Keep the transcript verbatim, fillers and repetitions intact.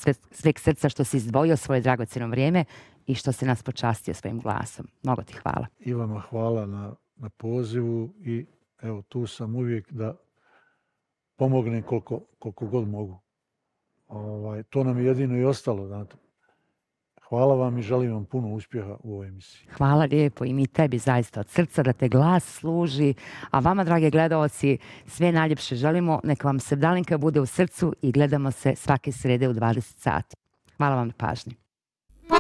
sve, sveg srca što si izdvojio svoje dragocjeno vrijeme i što si nas počastio svojim glasom. Mnogo ti hvala. I vama hvala na, na pozivu i evo tu sam uvijek da pomognem koliko, koliko god mogu. Ovaj, to nam je jedino i ostalo. Znate. Hvala vam i želim vam puno uspjeha u ovoj emisiji. Hvala lijepo i mi tebi zaista od srca da te glas služi. A vama, drage gledaoci, sve najljepše želimo. Neka vam Sevdalinka bude u srcu i gledamo se svake srede u dvadeset sati. Hvala vam na pažnji.